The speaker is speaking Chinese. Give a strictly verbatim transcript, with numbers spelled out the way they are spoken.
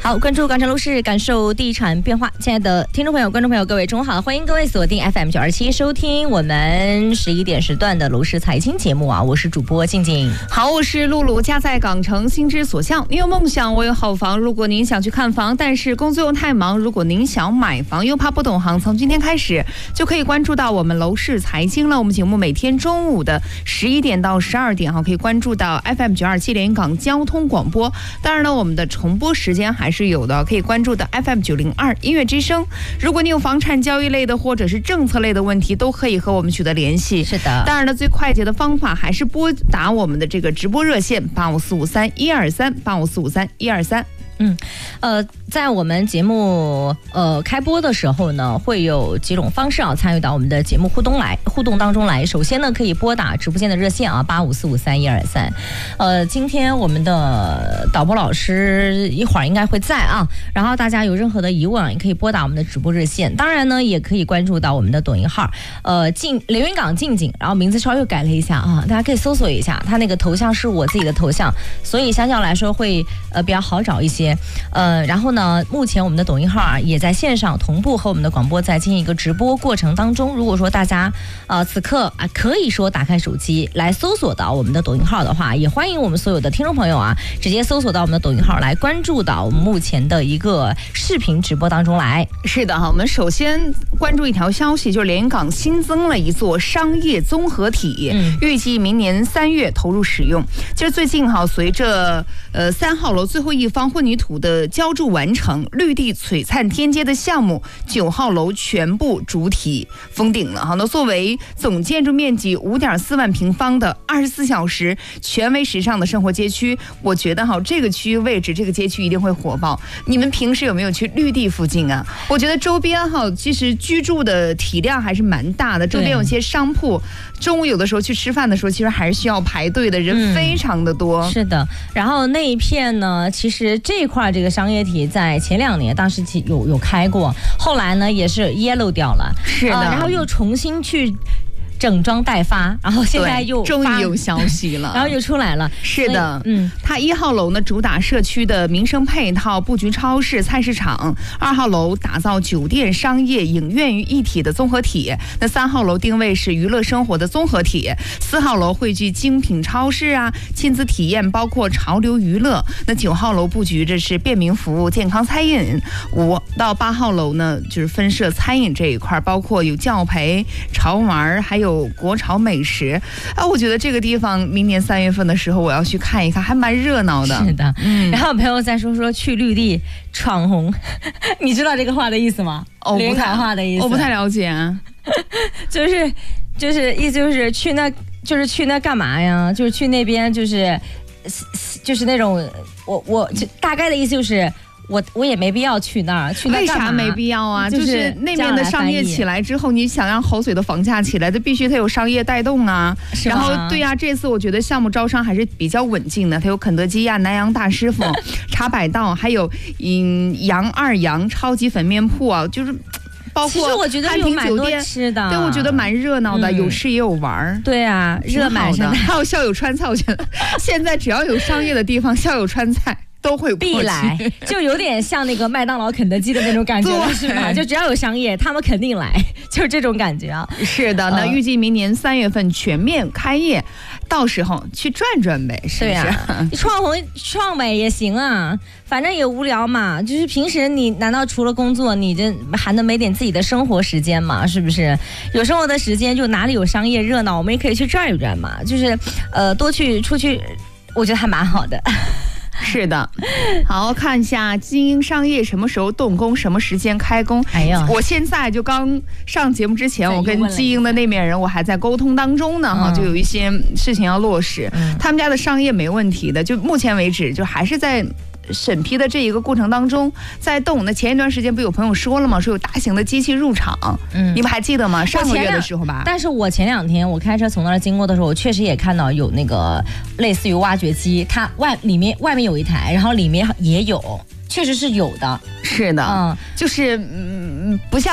好，关注港城楼市，感受地产变化。亲爱的听众朋友、观众朋友，各位中午好，欢迎各位锁定 F M 九二七收听我们十一点时段的楼市财经节目啊！我是主播静静。 好，我是露露，家在港城，心之所向。你有梦想，我有好房。如果您想去看房，但是工作又太忙；如果您想买房，又怕不懂行，从今天开始就可以关注到我们楼市财经了。我们节目每天中午的十一点到十二点哈，可以关注到 F M 九二七连云港交通广播。当然呢，我们的重播时间还是有的，可以关注的 F M 九零二音乐之声。如果你有房产交易类的或者是政策类的问题，都可以和我们取得联系。 是的， 当然呢，最快捷的方法还是拨打我们的这个直播热线八五四五三一二三八五四五三一二三。 嗯，呃，在我们节目呃开播的时候呢，会有几种方式啊参与到我们的节目互动来互动当中来。首先呢，可以拨打直播间的热线啊八五四五三一二三。呃，今天我们的导播老师一会儿应该会在啊，然后大家有任何的疑问啊，也可以拨打我们的直播热线。当然呢，也可以关注到我们的抖音号，呃，静连云港静静，然后名字稍微改了一下啊，大家可以搜索一下，他那个头像是我自己的头像，所以相较来说会呃比较好找一些。呃，然后呢，目前我们的抖音号啊也在线上同步和我们的广播在进行一个直播过程当中。如果说大家呃此刻啊可以说打开手机来搜索到我们的抖音号的话，也欢迎我们所有的听众朋友啊直接搜索到我们的抖音号来关注到我们目前的一个视频直播当中来。 是的哈，我们首先关注一条消息，就是连云港新增了一座商业综合体，嗯、预计明年三月投入使用。其实最近哈，随着呃三号楼最后一方混凝土的浇筑完成，绿地璀璨天街的项目九号楼全部主体封顶了哈。那作为总建筑面积五点四万平方的二十四小时权威时尚的生活街区，我觉得哈这个区域位置，这个街区一定会火爆。你们平时有没有去绿地附近啊？我觉得周边哈其实居住的体量还是蛮大的，周边有些商铺，中午有的时候去吃饭的时候，其实还是需要排队的，人非常的多。 嗯、是的，然后那一片呢，其实这一块这个商业体在前两年当时有有开过，后来呢也是 yellow 掉了， 是的、呃， 然后又重新去整装待发，然后现在又终于有消息了， 然后又出来了。 是的， 嗯， 它一号楼呢主打社区的民生配套，布局超市、菜市场；二号楼打造酒店、商业、影院于一体的综合体；那三号楼定位是娱乐生活的综合体；四号楼汇聚精品超市啊、亲子体验，包括潮流娱乐；那九号楼布局这是便民服务、健康餐饮；五到八号楼呢就是分设餐饮这一块，包括有教培、潮玩，还有有国潮美食啊，我觉得这个地方明年三月份的时候我要去看一看，还蛮热闹的。 是的，嗯。然后朋友在说说去绿地闯红，你知道这个话的意思吗？ 哦， 连云港话的意思， 我不太了解啊。 就是就是意思就是去那就是去那干嘛呀？就是去那边就是就是那种我我就大概的意思就是。我我也没必要去那儿，去那为啥没必要啊？ 就、 就是那边的商业起来之后，你想让口水的房价起来，这必须它有商业带动啊。然后对呀、啊，这次我觉得项目招商还是比较稳定的，它有肯德基呀、南洋大师傅、茶百道，还有嗯杨二杨超级粉面铺啊，就是。包括汉庭酒店吃的， 对，我觉得蛮热闹的，嗯、有吃也有玩。 对啊，热满的， 还有校友川菜，我觉得现在只要有商业的地方，校友川菜。都会必来，就有点像那个麦当劳、肯德基的那种感觉了，是吧？就只要有商业，他们肯定来，就是这种感觉啊。 是的，那预计明年三月份全面开业，到时候去转转呗，是不是？对啊，创红创美也行啊，反正也无聊嘛。就是平时你难道除了工作，你这还能没点自己的生活时间吗？是不是？有生活的时间，就哪里有商业热闹，我们也可以去转一转嘛。就是呃，多去出去，我觉得还蛮好的。 是的，好，看一下精英商业什么时候动工，什么时间开工。哎呀，我现在就刚上节目之前，我跟精英的那边人我还在沟通当中呢，哈、嗯，就有一些事情要落实。嗯、他们家的商业没问题的，就目前为止就还是在。审批的这一个过程当中在动。那前一段时间不有朋友说了吗？说有大型的机器入场，嗯，你们还记得吗？上个月的时候吧。 但是我前两天我开车从那儿经过的时候，我确实也看到有那个类似于挖掘机，它外里面外面有一台，然后里面也有，确实是有的。 是的，嗯，就是嗯不像。